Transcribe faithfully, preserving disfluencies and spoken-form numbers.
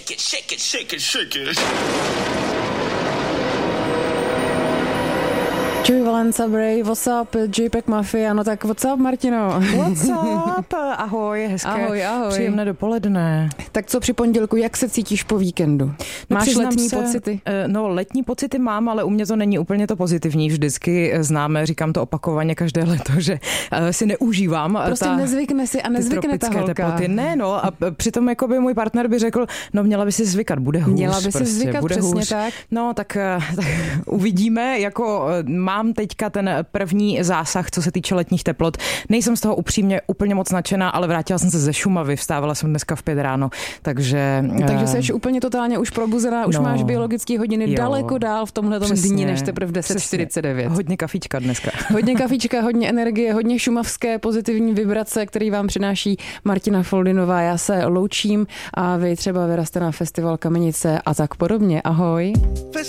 shake it, shake it, shake it, shake it. Joey Valenza, Bray, what's up, JPEG Mafia, no tak what's up, Martino? What's up, ahoj, hezké, ahoj, ahoj. Příjemné dopoledne. Tak co při pondělku, jak se cítíš po víkendu? Máš no, letní se, pocity? No letní pocity mám, ale u mě to není úplně to pozitivní, vždycky známe, říkám to opakovaně každé leto, že si neužívám. Prostě ta, nezvykne si a nezvykne ta holka. Teploty. Ne, no a přitom jakoby můj partner by řekl, no měla by si zvykat, bude hůř. Měla by prostě, si zvykat, bude přesně hůř. tak. No tak, tak uvidíme, jako mám teďka ten první zásah, co se týče letních teplot. Nejsem z toho upřímně úplně moc nadšená, ale vrátila jsem se ze Šumavy, vstávala jsem dneska v pět ráno, takže... Takže jsi úplně totálně už probuzená, už no, máš biologické hodiny jo, daleko dál v tomhletom dni, než teprve v deset čtyřicet devět. Hodně kafička dneska. Hodně kafička, hodně energie, hodně šumavské pozitivní vibrace, který vám přináší Martina Foldinová. Já se loučím a vy třeba vyraste na festival Kamenice a tak podobně. Ahoj.